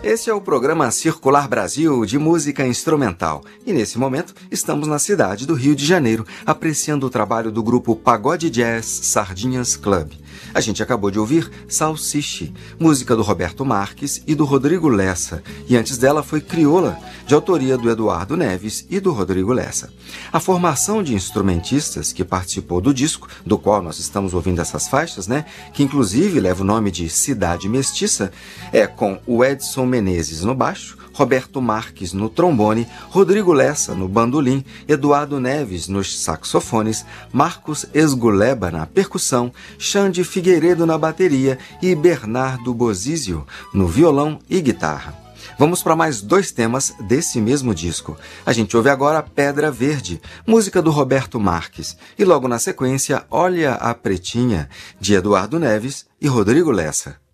Este é o programa Circular Brasil de música instrumental e nesse momento estamos na cidade do Rio de Janeiro apreciando o trabalho do grupo Pagode Jazz Sardinhas Club. A gente acabou de ouvir Salsiche, música do Roberto Marques e do Rodrigo Lessa, e antes dela foi Crioula, de autoria do Eduardo Neves e do Rodrigo Lessa. A formação de instrumentistas que participou do disco, do qual nós estamos ouvindo essas faixas, que inclusive leva o nome de Cidade Mestiça, é com o Edson Menezes no baixo, Roberto Marques no trombone, Rodrigo Lessa no bandolim, Eduardo Neves nos saxofones, Marcos Esguleba na percussão, Xande Figueiredo na bateria e Bernardo Bozizio no violão e guitarra. Vamos para mais 2 temas desse mesmo disco. A gente ouve agora Pedra Verde, música do Roberto Marques, e logo na sequência Olha a Pretinha, de Eduardo Neves e Rodrigo Lessa.